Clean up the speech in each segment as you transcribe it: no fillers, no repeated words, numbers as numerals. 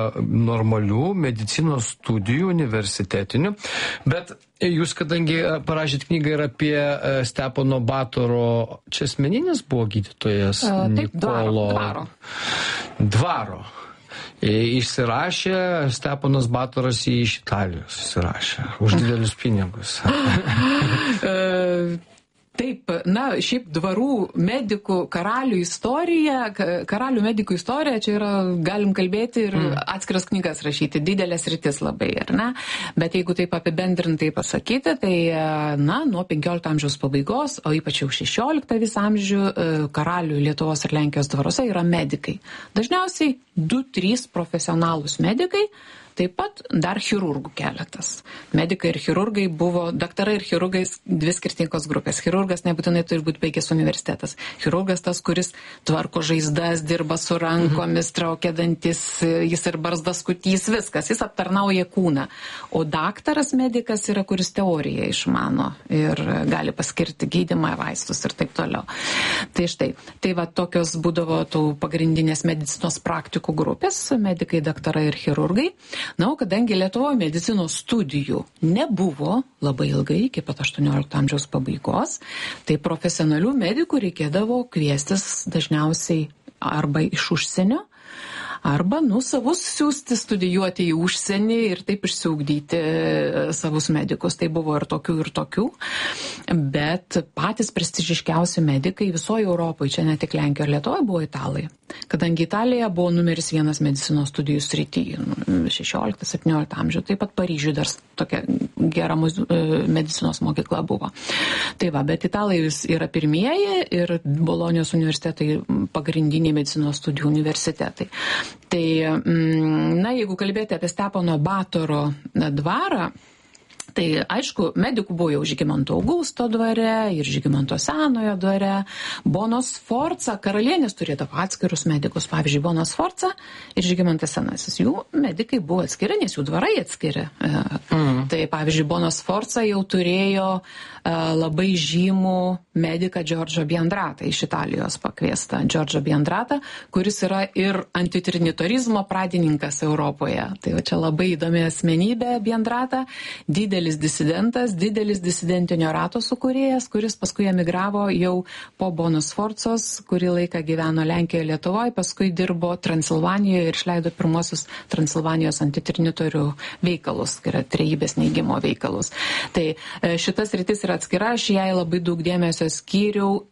normalių medicinos studijų universitetinių, bet jūs, kadangi parašėt knygą ir apie Stepono Batoro, čia asmeninis buvo gydytojas Nikolo Dvaro. Išsirašė Steponas Batoras iš Italijos, išsirašė už didelius pinigus. Taip, šiaip dvarų medikų karalių medikų istorija, čia yra, galim kalbėti ir atskiras knygas rašyti, didelės rytis labai, ar ne? Bet jeigu taip apibendrintai pasakyti, tai, nuo 15 amžiaus pabaigos, o ypač jau 16 visą amžių, karalių Lietuvos ir Lenkijos dvaruose yra medikai. Dažniausiai 2-3 profesionalūs medikai, taip pat dar chirurgų keletas. Medikai ir chirurgai buvo, daktarai ir chirurgai dvi skirtingos grupės. Chirurgas nebūtinai turi būti baigęs universitetas. Chirurgas tas, kuris tvarko žaizdas, dirba su rankomis, traukia dantis, jis ir barzdas skutys, viskas, jis aptarnauja kūną. O daktaras medikas yra, kuris teoriją išmano ir gali paskirti gydymą, vaistus ir taip toliau. Tai štai, tokios būdavo tų pagrindinės medicinos praktikų grupės, medikai, daktarai ir chirurgai. O kadangi Lietuvoje medicinos studijų nebuvo labai ilgai, iki pat 18 amžiaus pabaigos, tai profesionalių medikų reikėdavo kviestis dažniausiai arba iš užsienio, arba, savus siūsti studijuoti į užsienį ir taip išsiugdyti savus medikus. Tai buvo ir tokių, bet patys prestižiškiausi medikai visoje Europoje, čia ne tik Lenkijoje ir Lietuvoje, buvo italai. Kadangi Italija buvo numeris 1 medicinos studijų srityje 16-17 amžių, taip pat Paryžiuje dar tokia gera medicinos mokykla buvo. Bet italai yra pirmieji ir Bolonijos universitetai pagrindiniai medicinos studijų universitetai. Tai, jeigu kalbėti apie Stepono Batoro dvarą, tai aišku, medikų buvo jau Žygimanto Augusto dvare ir Žygimanto Senojo dvare. Bonos Sforza, karalienės turėdavo atskirus medikus, pavyzdžiui, Bonos Sforza ir Žygimantas Senasis. Jų medikai buvo atskiri, nes jų dvarai atskiri. Tai, pavyzdžiui, Bonos Sforza jau turėjo labai žymų mediką Džordžą Biandratą iš Italijos pakviestą. Džordžą Biandratą, kuris yra ir antitrinitorizmo pradininkas Europoje. Tai čia labai įdomi asmenybė Biandrata, didelis disidentas, didelis disidentinio rato sukūrėjas, kuris paskui emigravo jau po Bonos Sforzos, kurį laiką gyveno Lenkijoje, Lietuvoje, paskui dirbo Transilvanijoje ir išleido pirmosius Transilvanijos antitrinitorių veikalus, tai yra trejybės neigimo veikalus. Tai šitas rytis yra atskira, aš jai labai daug dėmesio skyriau,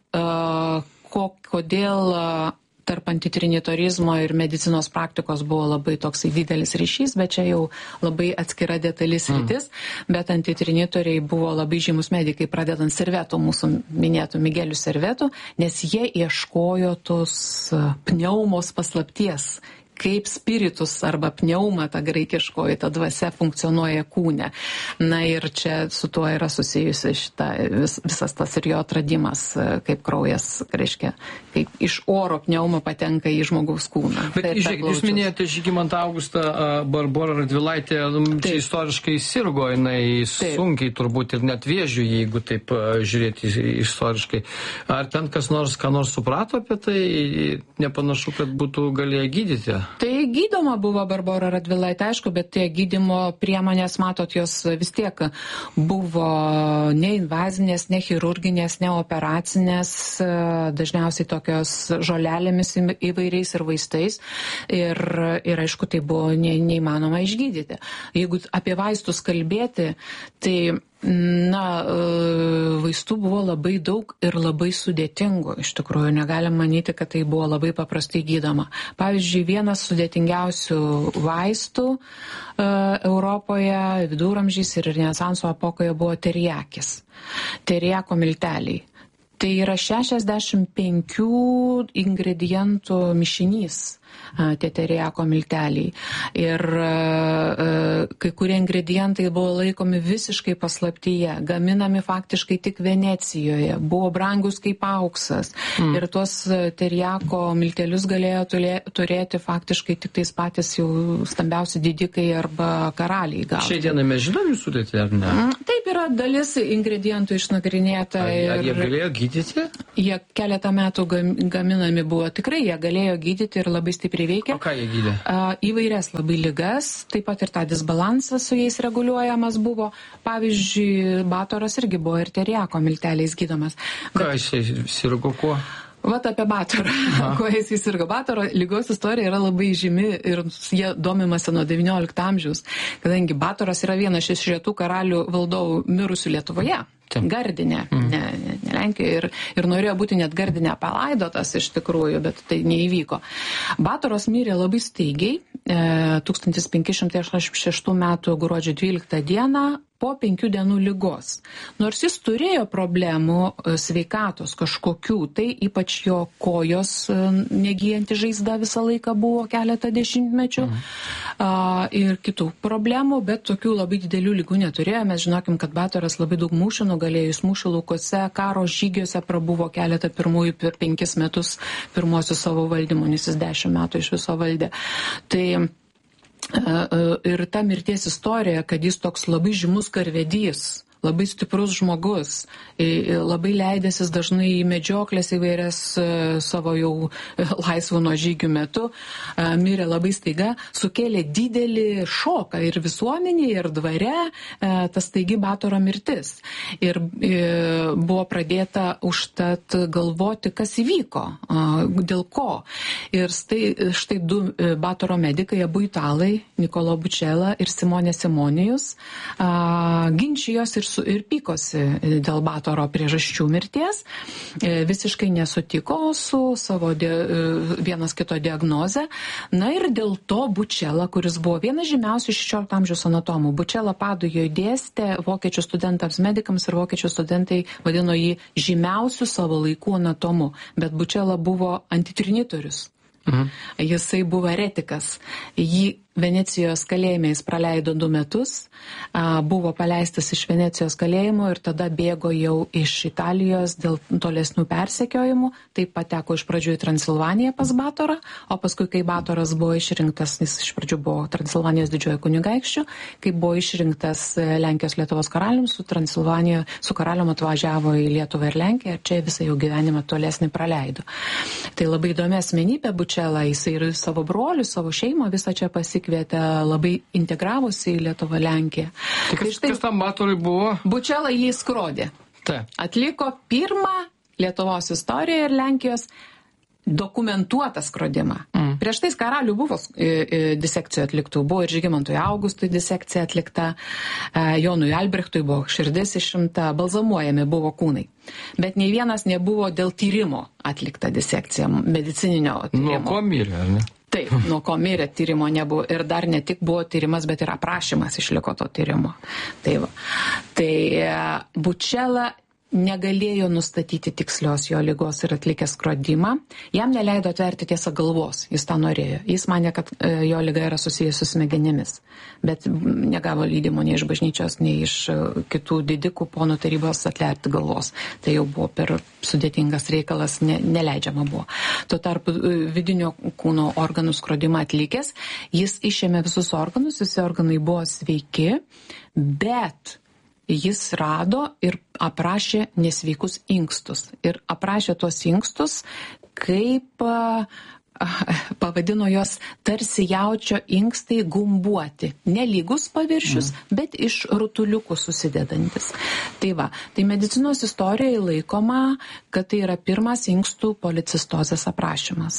kodėl tarp antitrinitorizmo ir medicinos praktikos buvo labai toksai didelis ryšys, bet čia jau labai atskira detalis rytis, bet antitrinitoriai buvo labai žymus medikai, pradedant Serveto, mūsų minėtų Migelių Servetų, nes jie ieškojo tos pneumos paslapties, kaip spiritus arba pneuma, ta graikiškoji, ta dvasia funkcionuoja kūne. Ir čia su tuo yra susijusi visas tas ir jo atradimas, kaip kraujas, reiškia, kaip iš oro pneuma patenka į žmogaus kūną. Bet žiūrėkit, jūs minėjote Žygimantą Augustą, Barborą Radvilaitę, čia istoriškai sirgo, jinai sunkiai turbūt ir net vėžių, jeigu taip žiūrėti istoriškai. Ar ten ką nors suprato apie tai? Nepanašu, kad būtų galėję gydyti. Tai gydoma buvo Barbora Radvilaitė, aišku, bet tie gydymo priemonės, matot, jos vis tiek buvo neinvazinės, ne chirurginės, ne operacinės, dažniausiai tokios žolelėmis įvairiais ir vaistais. Ir aišku, tai buvo neįmanoma išgydyti. Jeigu apie vaistus kalbėti, tai vaistų buvo labai daug ir labai sudėtingų. Iš tikrųjų, negalim manyti, kad tai buvo labai paprastai gydoma. Pavyzdžiui, vienas sudėtingiausių vaistų Europoje, viduramžiais ir renesanso epochoje buvo teriakis. Teriako milteliai. Tai yra 65 ingredientų mišinys, tie teriako milteliai. Ir kai kurie ingredientai buvo laikomi visiškai paslaptyje, gaminami faktiškai tik Venecijoje, buvo brangus kaip auksas. Ir tuos teriako miltelius galėjo turėti faktiškai tik tais patys jau stambiausi didikai arba karaliai gauti. Šiai dienai mes žinom jų sudėtį, ar ne? Taip, yra dalis ingredientų išnagrinėta. Ar jie galėjo gydyti? Jie keletą metų gaminami buvo, tikrai jie galėjo gydyti ir labai stipriai veikia. O ką jie gydė? Įvairias labai ligas, taip pat ir tą disbalansą su jais reguliuojamas buvo. Pavyzdžiui, Batoras irgi buvo ir teriako milteliais gydomas. Ką jis sirgo kuo? Vat apie Batorą, kuo jis įsirgo. Batoro lygos istorija yra labai žymi ir jie domimasi nuo 19 amžiaus, kadangi Batoras yra vienas iš retų karalių valdovų mirusių Lietuvoje. Gardine, ne Lenkijoje ir norėjo būti net Gardine palaidotas iš tikrųjų, bet tai neįvyko. Batoras mirė labai staigiai 1586 metų gruodžio 12 dieną po 5 dienų ligos. Nors jis turėjo problemų sveikatos kažkokių, tai ypač jo kojos negyjanti žaizda visą laiką buvo keletą dešimtmečių ir kitų problemų, bet tokių labai didelių ligų neturėjo. Mes žinokim, kad Batoras labai daug mūšių nugalėjo, jis mūšių laukose, karo žygiuose prabuvo keletą pirmųjų per 5 metus pirmosius savo valdymų, nes jis 10 metų iš viso valdė. Tai ir ta mirties istorija, kad jis toks labai žymus karvedys, labai stiprus žmogus, labai leidęsis dažnai į medžioklės įvairias savo jau laisvo nuo žygių metu, mirė labai staiga, sukėlė didelį šoką ir visuomenėje, ir dvare tas staigi Batoro mirtis. Ir buvo pradėta užtat galvoti, kas įvyko, dėl ko. Ir štai 2 Batoro medikai, abu italai, Nikolo Bučela ir Simonė Simonijus, ginčijosi ir pykosi dėl Batoro priežasčių mirties, visiškai nesutiko su savo vienas kito diagnoze. Na ir dėl to Bučela, kuris buvo vienas žymiausių 16 amžiaus anatomų, Bučela Padujoje dėstė vokiečių studentams medikams ir vokiečių studentai vadino jį žymiausių savo laikų anatomu, bet Bučela buvo antitrinitorius. Jisai buvo eretikas. Jį Venecijos kalėjime jis praleido 2 metus, buvo paleistas iš Venecijos kalėjimo ir tada bėgo jau iš Italijos dėl tolesnių persekiojimų. Taip pateko iš pradžių į Transilvaniją pas Batorą, o paskui, kai Batoras buvo išrinktas, jis iš pradžių buvo Transilvanijos didžiojo kunigaikščiu, kai buvo išrinktas Lenkijos Lietuvos karalium, su karalium atvažiavo į Lietuvą ir Lenkiją ir čia visą jau gyvenimą tolesnį praleido. Tai labai įdomi asmenybė Bučela, jisai ir savo brolių, savo šeimą visą čia pasikvietė, labai integravosi į Lietuvą, Lenkiją. Kas tam Batorui buvo? Bučela jį skrodė. Atliko pirmą Lietuvos istoriją ir Lenkijos dokumentuotą skrodimą. Prieš tais karalių buvo disekcijų atliktų, buvo ir Žygimantui Augustui disekcija atlikta, Jonui Albrechtui buvo širdis išimta, balzamuojami buvo kūnai. Bet nei vienas nebuvo dėl tyrimo atlikta disekcija, medicininio tyrimo. Nuo ko mirė, ar ne? Taip, nuo ko mirė, tyrimo nebuvo. Ir dar ne tik buvo tyrimas, bet ir aprašymas išliko to tyrimo. Tai Bučela negalėjo nustatyti tikslios jo ligos ir atlikė skrodimą. Jam neleido atverti tiesą galvos, jis tą norėjo. Jis manė, kad jo liga yra susijusi su smegenimis, bet negavo leidimo nei iš bažnyčios, nei iš kitų didikų ponų tarybos atverti galvos. Tai jau buvo per sudėtingas reikalas, neleidžiama buvo. Tuo tarpu vidinio kūno organų skrodimą atlikęs, jis išėmė visus organus, visi organai buvo sveiki, bet jis rado ir aprašė nesveikus inkstus. Ir aprašė tuos inkstus kaip pavadino jos tarsi jaučio inkstai gumbuoti. Nelygus paviršius, bet iš rutuliukų susidedantis. Tai medicinos istorijoje laikoma, kad tai yra pirmas inkstų policistozės aprašymas.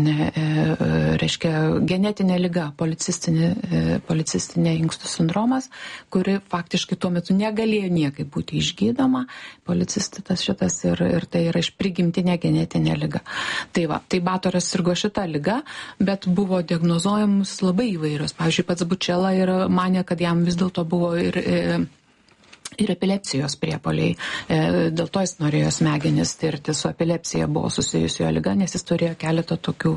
Reiškia genetinė liga, policistinė inkstų sindromas, kuri faktiškai tuo metu negalėjo niekaip būti išgydoma. Policistitas šitas ir tai yra iš prigimtinė genetinė liga. Tai Batoras sirgo šitą ligą, bet buvo diagnozuojamus labai įvairios. Pavyzdžiui, pats Bučela ir manė, kad jam vis dėlto buvo ir epilepsijos priepuoliai. Dėl to jis norėjo smegenis tirti. Su epilepsija buvo susijusi jo liga, nes jis turėjo keletą tokių,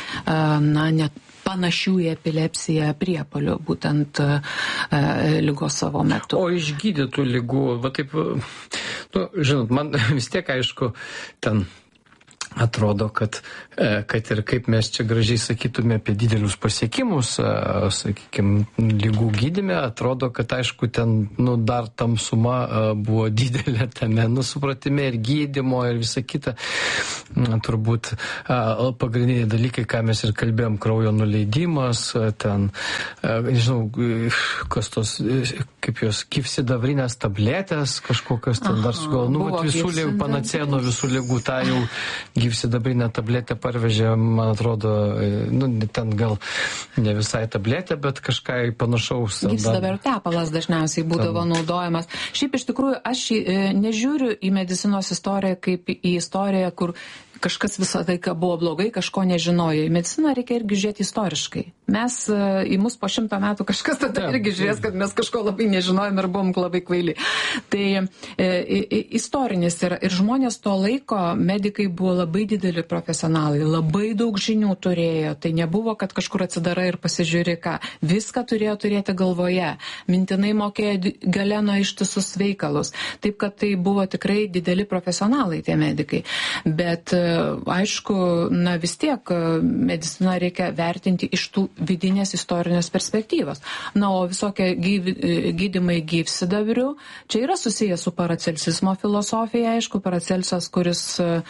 net panašių į epilepsiją priepuolių, būtent ligos savo metu. O išgydytų ligų, žinot, man vis tiek aišku, ten atrodo, kad ir kaip mes čia gražiai sakytume apie didelius pasiekimus, sakykime, lygų gydyme, atrodo, kad aišku, ten, dar tamsuma buvo didelė tame, supratime ir gydymo ir visa kita. Turbūt pagrindiniai dalykai, ką mes ir kalbėjom, kraujo nuleidimas, ten, nežinau, kas tos, kaip jos, gyvsidabrinės tabletės, kažkokios ten dar sugalvo, visų lygų, panacėja nuo visų lygų, tą jau gyvsidabrinę tabletę parvežė, man atrodo, ten gal ne visai tabletė, bet kažką panašaus. Gyvsidabrio tepalas dažniausiai būdavo naudojamas. Šiaip iš tikrųjų aš nežiūriu į medicinos istoriją kaip į istoriją, kur kažkas visą laiką buvo blogai, kažko nežinojo. Į mediciną reikia irgi žiūrėti istoriškai. Mes į mus po 100 metų kažkas tada irgi žiūrės, kad mes kažko labai nežinojom ir buvom labai kvaili. Tai istorinis yra. Ir žmonės to laiko, medikai buvo labai dideli profesionalai, labai daug žinių turėjo. Tai nebuvo, kad kažkur atsidarai ir pasižiūri ką. Viską turėjo turėti galvoje. Mintinai mokėjo galeno ištisus veikalus. Taip, kad tai buvo tikrai dideli profesionalai tie medikai. Bet aišku, vis tiek mediciną reikia vertinti iš tų vidinės istorinės perspektyvos. O visokie gydymai gyvsidabriu, čia yra susijęs su paracelsizmo filosofija, aišku, Paracelsas, kuris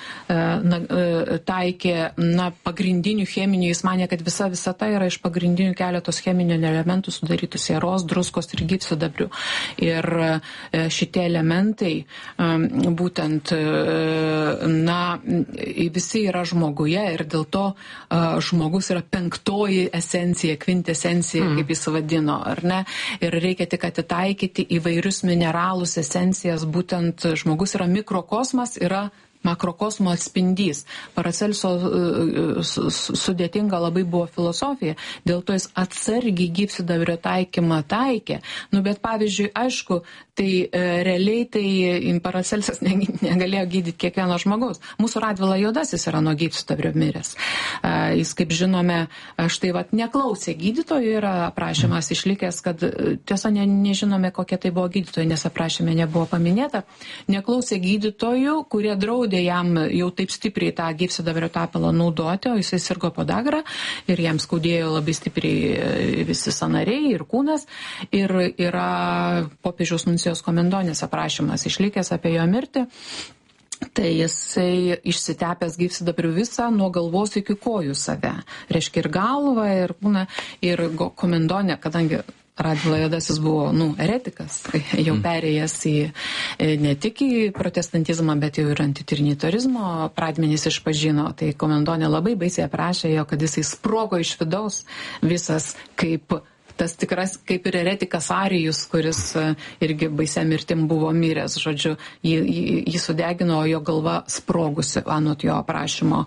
taikė pagrindinių cheminių, jis manė, kad visa visata yra iš pagrindinių keletos cheminių elementų sudarytų sieros, druskos ir gyvsidabrių. Ir šitie elementai būtent visi yra žmoguje ir dėl to žmogus yra 5. esencija, kvintesencija, kaip jis vadino, ar ne? Ir reikia tik atitaikyti įvairius mineralus, esencijas, būtent žmogus yra mikrokosmas, yra makrokosmo atspindys. Paracelso sudėtinga labai buvo filosofija, dėl to jis atsargiai gyvsidabrio taikymą taikė. Bet pavyzdžiui, aišku, tai realiai tai Paracelsas negalėjo gydyti kiekvieno žmogaus. Mūsų Radvila Juodasis yra nuo gyvsidabrio miręs. Jis, kaip žinome, štai neklausė gydytojų, yra aprašymas išlikęs, kad tiesa nežinome, kokie tai buvo gydytojai, nes aprašyme nebuvo paminėta. Neklausė gydytojų, kurie draudė jam jau taip stipriai tą gyvsidabrio tepalą naudoti, o jisai sirgo podagra ir jam skaudėjo labai stipriai visi sąnariai ir kūnas. Ir yra popiežiaus Nuncijos Komendonės aprašymas išlikęs apie jo mirtį. Tai jisai išsitepęs gyvsidabriu visą nuo galvos iki kojų save. Reiškia ir galvą, ir kūną, ir Komendonė, kadangi Radvila Juodasis buvo, eretikas, jau perėjęs ne tik į protestantizmą, bet jau ir antitrinitarizmo pradmenis išpažino. Tai Komendonė labai baisiai aprašė jo, kad jisai sprogo iš vidaus visas kaip tas tikras, kaip ir eretikas Arijus, kuris irgi baisia mirtim buvo miręs. Žodžiu, jį sudegino, jo galva sprogusi, anot jo aprašymo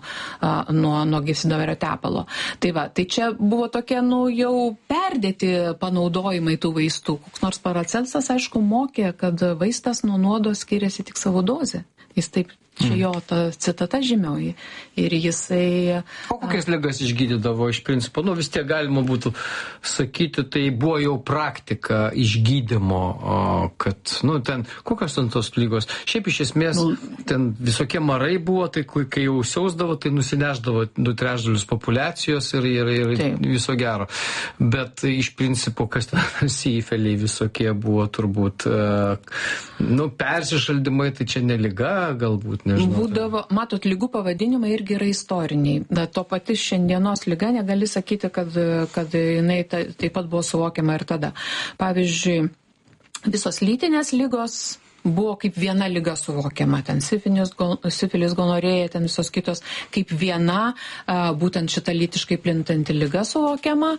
nuo gyvsidabrio tepalo. Tai čia buvo tokie, jau perdėti panaudojimai tų vaistų. Koks nors Paracelsas, aišku, mokė, kad vaistas nuo nuodo skiriasi tik savo dozę. Jis taip, čia jo ta citata žymioji. Ir jisai... O kokias ligas išgydydavo iš principo? Vis tiek galima būtų sakyti, tai buvo jau praktika išgydymo, kad, ten, kokios ten tos lygos? Šiaip iš esmės, ten visokie marai buvo, tai kai jau siausdavo, tai nusineždavo 2/3 populiacijos ir viso gero. Bet iš principo, kas ten sifeliai visokie buvo turbūt, persišaldymai, tai čia ne liga, galbūt, nežinau. Būdavo, matot, lygų pavadinimai irgi yra istoriniai. To pati šiandienos liga negali sakyti, kad jinai taip pat buvo suvokiama ir tada. Pavyzdžiui, visos lytinės lygos buvo kaip viena liga suvokiama, ten sifilis, gonorėja, ten visos kitos, kaip viena, būtent šita lytiškai plintanti liga suvokiama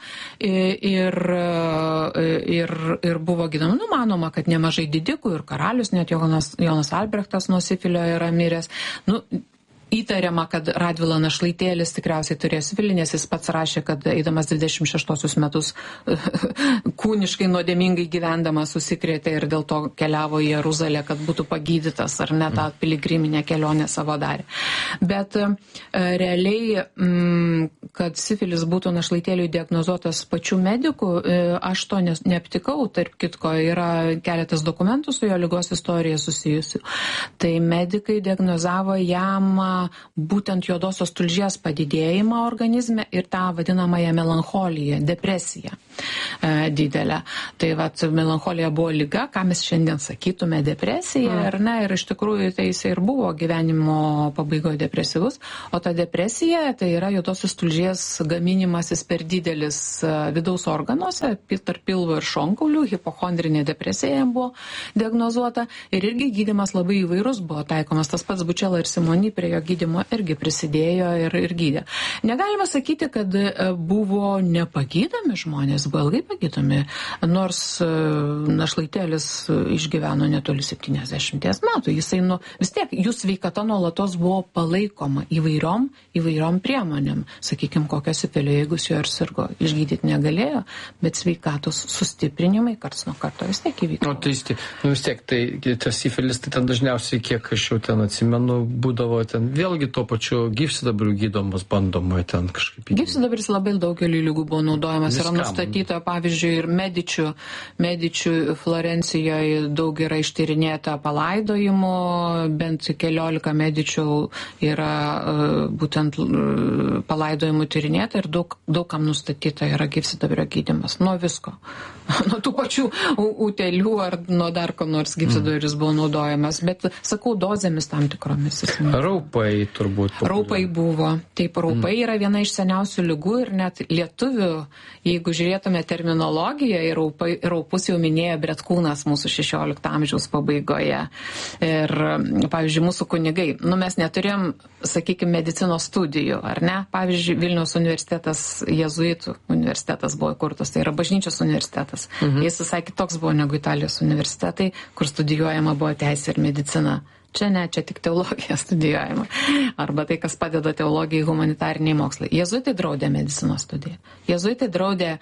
ir buvo gydoma. Manoma, kad nemažai didikų ir karalius, net Jonas Albrechtas nuo sifilio yra miręs. Įtariama, kad Radvila Našlaitėlis tikriausiai turėjo sifilį, nes jis pats rašė, kad eidamas 26 metus kūniškai nuodėmingai gyvendamas susikrėtė ir dėl to keliavo į Jeruzalę, kad būtų pagydytas, ar ne, tą piligriminę kelionę savo darė. Bet realiai, kad sifilis būtų Našlaitėliui diagnozuotas pačių medikų, aš to neaptikau, tarp kitko yra keletas dokumentų su jo ligos istorija susijusių. Tai medikai diagnozavo jam būtent juodosios tulžies padidėjimą organizme ir tą vadinamąją melancholiją, depresiją didelę. Tai melancholija buvo liga, ką mes šiandien sakytume depresija, ar ne, ir iš tikrųjų tai jis ir buvo gyvenimo pabaigoje depresyvus, o ta depresija tai yra juodosios tulžies gaminimasis per didelis vidaus organuose, tarp pilvo ir šonkaulių, hipochondrinė depresija jam buvo diagnozuota ir irgi gydymas labai įvairus buvo taikomas. Tas pats Bučela ir Simoni prie jo gydymo irgi prisidėjo ir gydė. Negalima sakyti, kad buvo nepagydomi žmonės, buvo ilgai pagydomi, nors Našlaitėlis išgyveno netoli 70 metų. Jisai, vis tiek, jų sveikata nuolatos buvo palaikoma įvairiom priemonėm. Sakykime, kokią sifilį, jeigu su juo ir sirgo, išgydyti negalėjo, bet sveikatos sustiprinimai karts nuo karto vis tiek įvyko. Vis tiek, tai tas sifilis, tai ten dažniausiai, kiek aš jau ten atsimenu, būdavo ten vėlgi to pačiu gyvsidabriu gydomas, bandoma ten kažkaip. Gyvsidabris labai daugeliu lygų buvo naudojamas. Yra nustatyta, pavyzdžiui, ir Medičių Florencijoje daug yra ištyrinėta palaidojimų, bent 14 Medičių yra būtent palaidojimų tyrinėta ir daug kam nustatyta yra gyvsidabrio gydymas. Nuo visko. Nuo tų pačių utėlių ar nuo dar ko nors gyvsidabris buvo naudojamas, bet sakau, dozėmis tam tikromis. Raupai turbūt. Raupai buvo. Taip, raupai yra viena iš seniausių ligų ir net lietuvių, jeigu žiūrėtume terminologiją, raupus jau minėjo Bretkūnas mūsų 16 amžiaus pabaigoje. Ir, pavyzdžiui, mūsų kunigai, mes neturėjom, sakykime, medicinos studijų, ar ne? Pavyzdžiui, Vilniaus universitetas, Jėzuitų universitetas buvo įkurtas, tai yra bažnyčios universitetas. Jis visai kitoks buvo negu Italijos universitetai, kur studijuojama buvo teisė ir medicina. Čia tik teologija studijuojama. Arba tai, kas padeda teologijai, humanitariniai mokslai. Jėzuitai draudė medicinos studiją. Jėzuitai draudė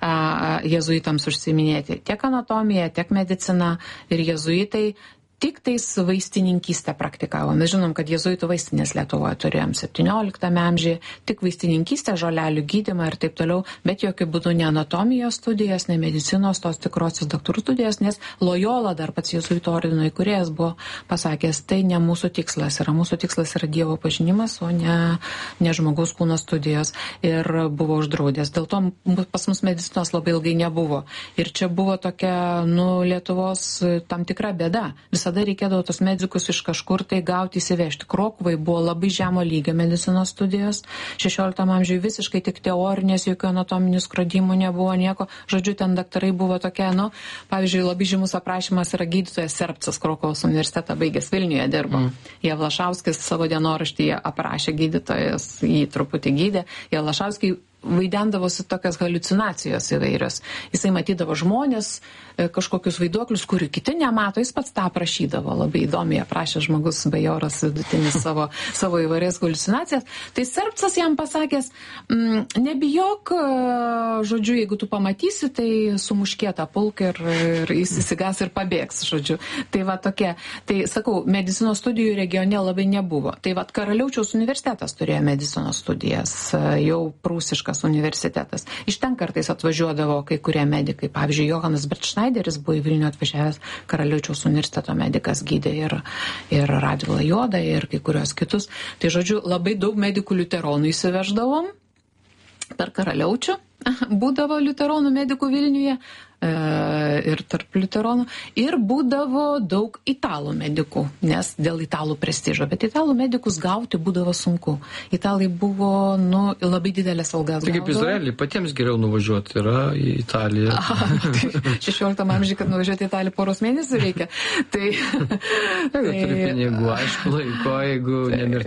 jėzuitams užsiiminėti tiek anatomiją, tiek mediciną. Ir jėzuitai tik tais vaistininkystę praktikavo. Mes žinom, kad jėzuitų vaistinės Lietuvoje turėjom 17 amžiuje, tik vaistininkystę, žolelių gydymą ir taip toliau, bet jokių būdų ne anatomijos studijas, ne medicinos, tos tikrosios daktarų studijas, nes Lojola, dar pats jėzuitų ordino įkūrėjas, buvo pasakęs, tai ne mūsų tikslas yra Dievo pažinimas, o ne žmogaus kūno studijos, ir buvo uždraudęs. Dėl to pas mus medicinos labai ilgai nebuvo. Ir čia buvo tokia, Lietuvos tam tikra bėda. Visada reikėdavo tos medikus iš kažkur tai gauti, įsivežti. Krokuvai buvo labai žemo lygio medicinos studijos. 16 amžiuje visiškai tik teorinės, jokių anatominių skrodimų nebuvo, nieko. Žodžiu, ten daktarai buvo tokie, pavyzdžiui, labai žymus aprašymas yra gydytojas Serpcas, Krokuvos universitetą baigęs, Vilniuje dirbo. Javlašauskis savo dienoraštyje aprašė gydytojas, jį truputį gydė. Javlašauskiai vaidendavosi tokias haliucinacijos įvairios. Jisai matydavo žmonės, kažkokius vaiduoklius, kurių kiti nemato, jis pats tą aprašydavo. Labai įdomiai aprašė žmogus, bajoras vidutinis savo įvairias haliucinacijas. Tai Serpcas jam pasakęs, nebijok, žodžiu, jeigu tu pamatysi, tai sumuškėtą pulk ir jis įsigas ir pabėgs, žodžiu. Tai va tokia. Tai sakau, medicinos studijų regione labai nebuvo. Tai va Karaliaučiaus universitetas turėjo medicinos studijas, jau prūsiškas universitetas. Iš ten kartais atvažiuodavo kai kurie medikai. Pavyzdžiui, Johanas Bertšnaideris buvo į Vilnių atvažiavęs, Karaliaučiaus universiteto medikas, gydė ir Radvilą Juodą ir kai kurios kitus. Tai žodžiu, labai daug medikų liuteronų įsiveždavom per Karaliaučių. Būdavo liuteronų medikų Vilniuje ir tarp liuteronų. Ir būdavo daug italų medikų, nes dėl italų prestižo. Bet italų medikus gauti būdavo sunku. Italai buvo, labai didelės algas. Tai kaip Izraelį, patiems geriau nuvažiuoti yra į Italiją. 16 amžiuje, kad nuvažiuoti į Italiją poros mėnesių reikia. Tai turi pinigų, aišku, laiko, jeigu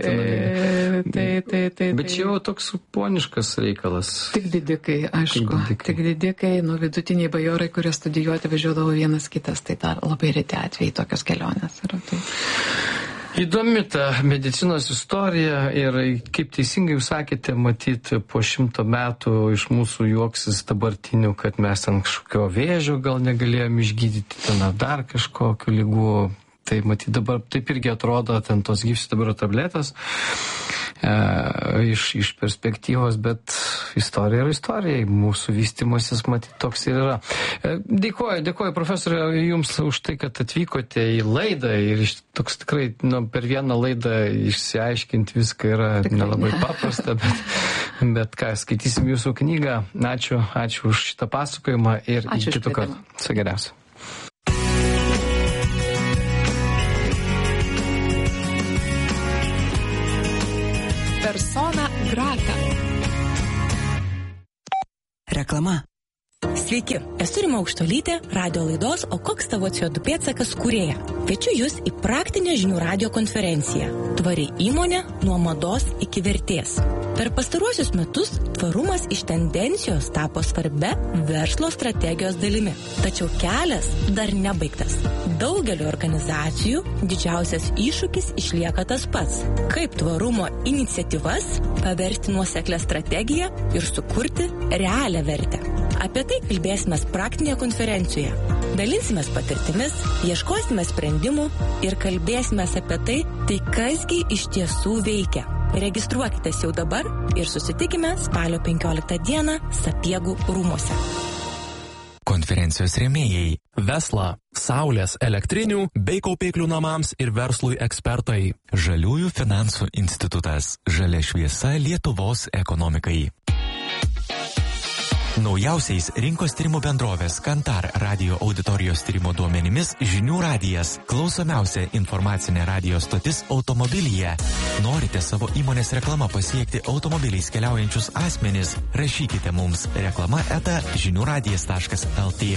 nemirtinai. Bet čia jau toks poniškas reikalas. Tik didikai, aišku. Tik didikai, vidutiniai bajorai, kurie studijuoti važiuodavo vienas kitas, tai dar labai reti atvejai tokios kelionės yra. Tai. Įdomi ta medicinos istorija ir kaip teisingai jūs sakėte, matyti po 100 metų iš mūsų juoksis dabartinių, kad mes ten kažkokio vėžio gal negalėjom išgydyti, ten dar kažkokių ligų. Tai matyti dabar taip irgi atrodo, ten tos gyvsidabrio tabletės. iš perspektyvos, bet istorija yra istorija, mūsų vystymasis matyti toks ir yra. Dėkuoju profesorė Jums už tai, kad atvykote į laidą ir toks tikrai per vieną laidą išsiaiškinti viską yra nelabai paprasta, bet ką, skaitysim Jūsų knygą. Ačiū už šitą pasakojimą ir iki kitų kartų. Viso geriausio. Persona grata. Reklama. Sveiki, esu Rima Aukštuolytė, radio laidos O koks tavo CO2 pėdsakas kūrėja. Kviečiu Jūs į praktinę žinių radio konferenciją Tvari įmonė nuo mados iki vertės. Per pastaruosius metus tvarumas iš tendencijos tapo svarbia verslo strategijos dalimi. Tačiau kelias dar nebaigtas. Daugeliu organizacijų didžiausias iššūkis išlieka tas pats. Kaip tvarumo iniciatyvas paversti nuoseklę strategiją ir sukurti realią vertę. Apie tai kalbėsime praktinėje konferencijoje. Dalinsimės patirtimis, ieškosime sprendimų ir kalbėsime apie tai kasgi iš tiesų veikia. Registruokitės jau dabar ir susitikime spalio 15 dieną Sapiegų rūmuose. Konferencijos rėmėjai Vesla, Saulės elektrinių bei kaupiklių namams ir verslui ekspertai. Žaliųjų finansų institutas. Žalia šviesa Lietuvos ekonomikai. Naujausiais rinkos tyrimų bendrovės Kantar radio auditorijos tyrimo duomenimis Žinių radijas – klausomiausia informacinė radio stotis automobilyje. Norite savo įmonės reklamą pasiekti automobiliais keliaujančius asmenis? Rašykite mums reklama@žiniuradijas.lt.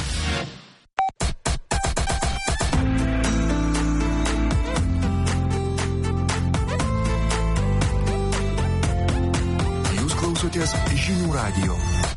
Jūs klausotės Žinių radijo.